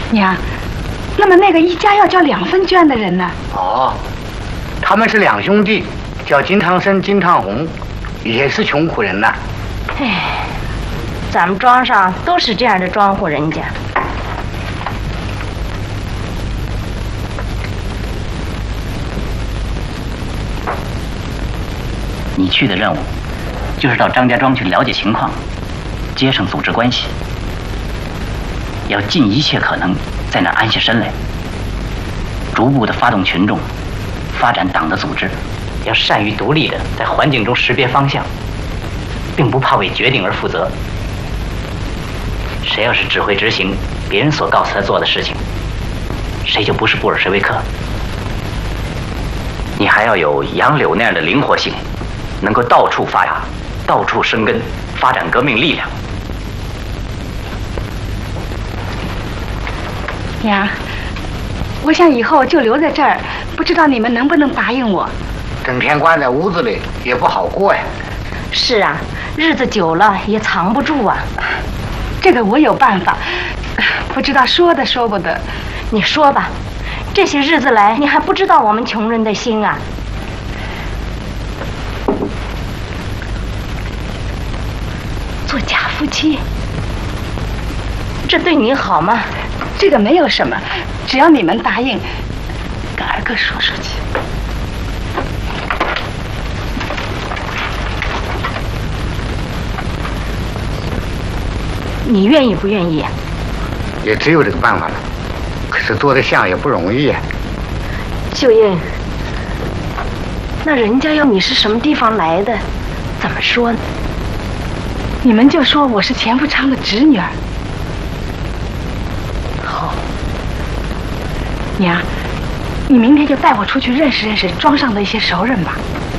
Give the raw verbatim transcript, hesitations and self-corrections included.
娘，那么那个一家要交两分绢的人呢？ 哦，他们是两兄弟，叫金汤生、金汤红，也是穷苦人呐。 哎，咱们庄上都是这样的庄户人家。 你去的任务，就是到张家庄去了解情况，接上组织关系，要尽一切可能在那儿安下身来，逐步的发动群众，发展党的组织，要善于独立的在环境中识别方向，并不怕为决定而负责。谁要是只会执行别人所告诉他做的事情，谁就不是布尔什维克。你还要有杨柳那样的灵活性，能够到处发芽，到处生根，发展革命力量。 娘，我想以后就留在这儿，不知道你们能不能答应我？ 整天关在屋子里也不好过呀。 是啊，日子久了也藏不住啊。 这个我有办法，不知道说的说不得。 你说吧，这些日子来，你还不知道我们穷人的心啊。 做假夫妻， 这对你好吗？ 这个没有什么，只要你们答应，跟二哥说说去。 你愿意不愿意？ 也只有这个办法了，可是做得像也不容易呀。 秀英，那人家要你是什么地方来的，怎么说呢？ 你们就说我是钱福昌的侄女儿。 好， 娘，你明天就带我出去认识认识庄上的一些熟人吧。